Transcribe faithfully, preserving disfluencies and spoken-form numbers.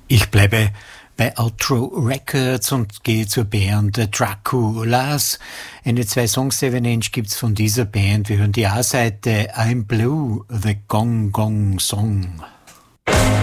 Ich bleibe bei Outro Records und gehe zur Band The Draculas. Eine zwei Songs Seven Inch gibt's von dieser Band. Wir hören die A-Seite I'm Blue, The Gong Gong Song.